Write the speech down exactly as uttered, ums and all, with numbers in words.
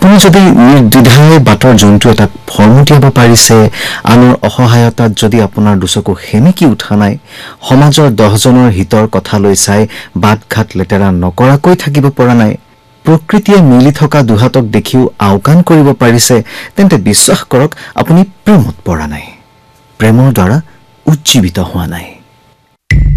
আপুনি যদি নিৰ্দ্বিধাই বাটৰ জন্তু এটাক ফৰ্মুটিয়াব পাৰিছে, আনৰ অসহায়তাত যদি আপোনাৰ দুচকু সেমেকি উঠা নাই, সমাজৰ দহজনৰ হিতৰ কথা লৈ চাই বাট-ঘাট লেতেৰা নকৰাকৈ থাকিব পৰা নাই, প্ৰকৃতিয়ে মিলি থকা দুহাতক দেখিও আওকাণ কৰিব পাৰিছে, তেন্তে বিশ্বাস কৰক আপুনি প্ৰেমত পৰা নাই, প্ৰেমৰ দ্বাৰা উজ্জীৱিত হোৱা নাই।